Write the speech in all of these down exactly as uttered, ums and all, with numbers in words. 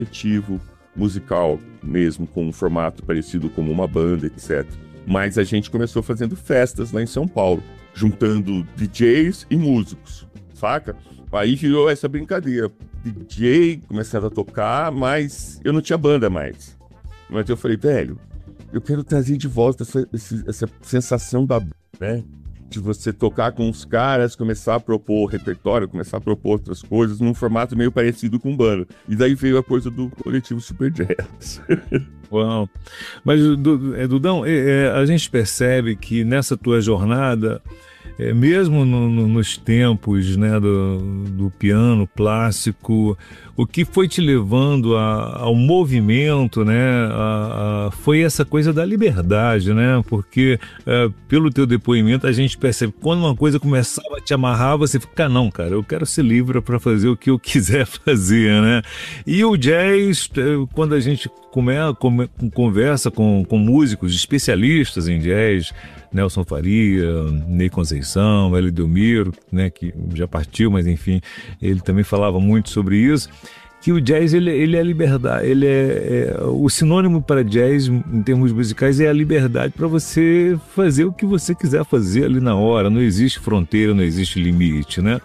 coletivo musical mesmo, com um formato parecido como uma banda, etcétera. Mas a gente começou fazendo festas lá em São Paulo, juntando D Js e músicos, saca? Aí virou essa brincadeira. D J começando a tocar, mas eu não tinha banda mais. Mas eu falei, velho, eu quero trazer de volta essa, essa sensação da, né? De você tocar com os caras, começar a propor repertório, começar a propor outras coisas, num formato meio parecido com banda. E daí veio a coisa do coletivo Super Jazz. Uau! Mas, Dudão, é, é, a gente percebe que nessa tua jornada, é, mesmo no, no, nos tempos, né, do, do piano clássico, o que foi te levando a, ao movimento, né, a, a, foi essa coisa da liberdade, né? Porque é, pelo teu depoimento a gente percebe que quando uma coisa começava a te amarrar, você fica, não, cara, eu quero ser livre para fazer o que eu quiser fazer, né? E o jazz, quando a gente come, come, conversa com, com músicos especialistas em jazz, Nelson Faria, Ney Conceição, Hélio Delmiro, né, que já partiu, mas enfim, ele também falava muito sobre isso, que o jazz, ele, ele é a liberdade, ele é, é o sinônimo para jazz em termos musicais é a liberdade para você fazer o que você quiser fazer ali na hora, não existe fronteira, não existe limite, né?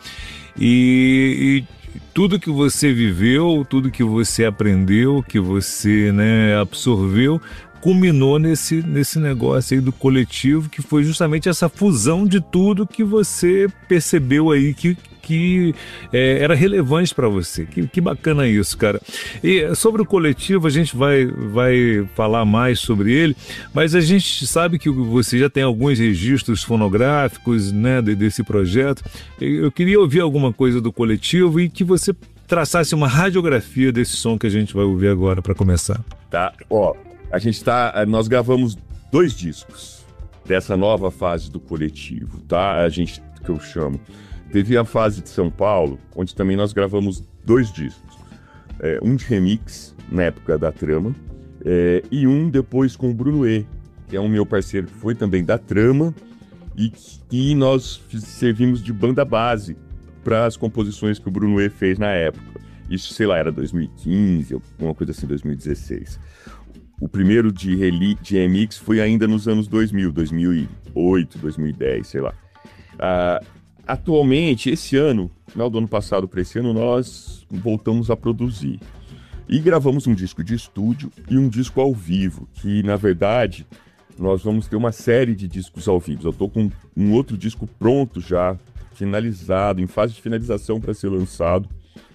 E, e tudo que você viveu, tudo que você aprendeu, que você, né, absorveu, culminou nesse, nesse negócio aí do coletivo, que foi justamente essa fusão de tudo que você percebeu aí que, que é, era relevante para você. Que, que bacana isso, cara. E sobre o coletivo, a gente vai, vai falar mais sobre ele, mas a gente sabe que você já tem alguns registros fonográficos, né, desse projeto. Eu queria ouvir alguma coisa do coletivo e que você traçasse uma radiografia desse som que a gente vai ouvir agora para começar. Tá, ó. A gente tá, nós gravamos dois discos dessa nova fase do coletivo, tá? A gente, que eu chamo. Teve a fase de São Paulo, onde também nós gravamos dois discos. É, um de remix, na época da Trama, é, e um depois com o Bruno E, que é um meu parceiro que foi também da Trama, e que nós servimos de banda base para as composições que o Bruno E fez na época. Isso, sei lá, era dois mil e quinze, alguma coisa assim, dois mil e dezesseis. O primeiro de, de remix foi ainda nos anos dois mil, dois mil e oito, dois mil e dez, sei lá. Ah, atualmente, esse ano, final do ano passado para esse ano, nós voltamos a produzir. E gravamos um disco de estúdio e um disco ao vivo, que, na verdade, nós vamos ter uma série de discos ao vivo. Eu estou com um outro disco pronto já, finalizado, em fase de finalização para ser lançado.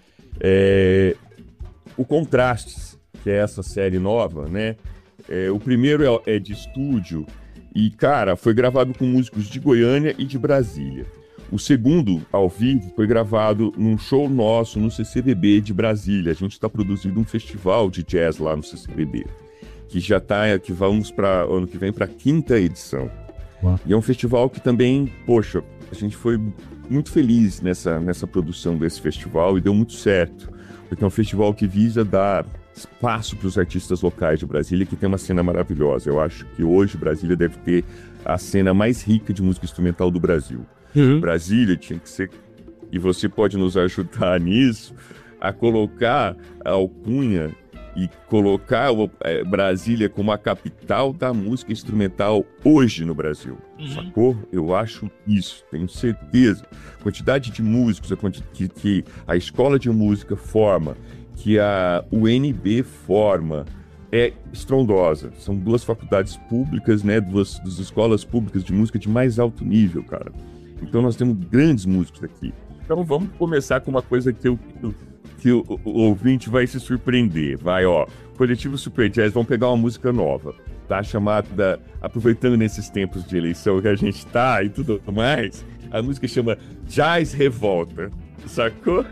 É... O Contrastes, que é essa série nova, né? É, o primeiro é, é de estúdio e, cara, foi gravado com músicos de Goiânia e de Brasília. O segundo, ao vivo, foi gravado num show nosso no C C B B de Brasília. A gente está produzindo um festival de jazz lá no C C B B, que já tá, que vamos para ano que vem para a quinta edição. Uau. E é um festival que também, poxa, a gente foi muito feliz nessa, nessa produção desse festival e deu muito certo, porque é um festival que visa dar espaço para os artistas locais de Brasília, que tem uma cena maravilhosa. Eu acho que hoje Brasília deve ter a cena mais rica de música instrumental do Brasil. Uhum. Brasília tinha que ser... E você pode nos ajudar nisso, a colocar a alcunha e colocar é, Brasília como a capital da música instrumental hoje no Brasil. Uhum. Sacou? Eu acho isso, tenho certeza. A quantidade de músicos a quanti... que, que a escola de música forma, que a U N B forma, é estrondosa. São duas faculdades públicas, né, duas, duas escolas públicas de música de mais alto nível, cara. Então nós temos grandes músicos aqui. Então vamos começar com uma coisa que, eu, que o, o, o ouvinte vai se surpreender. Vai, ó, Coletivo Super Jazz, vamos pegar uma música nova, tá? Chamada, aproveitando nesses tempos de eleição que a gente tá e tudo mais, a música chama Jazz Revolta, sacou?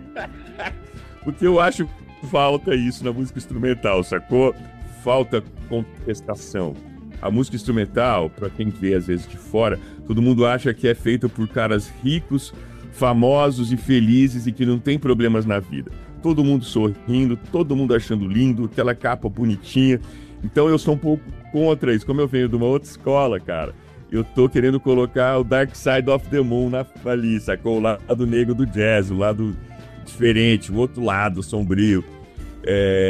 Porque eu acho que falta isso na música instrumental, sacou? Falta contestação. A música instrumental, para quem vê às vezes de fora, todo mundo acha que é feita por caras ricos, famosos e felizes e que não tem problemas na vida. Todo mundo sorrindo, todo mundo achando lindo, aquela capa bonitinha. Então eu sou um pouco contra isso. Como eu venho de uma outra escola, cara, eu tô querendo colocar o Dark Side of the Moon na, ali, sacou? O lado negro do jazz, o lado diferente, o outro lado sombrio. É,